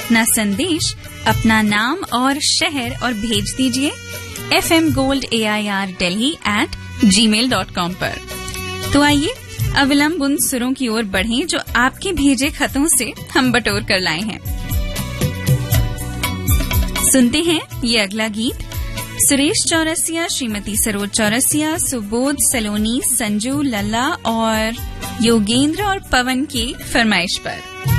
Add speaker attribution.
Speaker 1: अपना संदेश, अपना नाम और शहर और भेज दीजिए fmgoldAIRdelhi@gmail.com पर। तो आइए अविलंब उन सुरों की ओर बढ़ें जो आपके भेजे खतों से हम बटोर कर लाए हैं। सुनते हैं ये अगला गीत सुरेश चौरसिया, श्रीमती सरोज चौरसिया, सुबोध सलोनी, संजू, लल्ला और योगेंद्र और पवन की फरमाइश पर।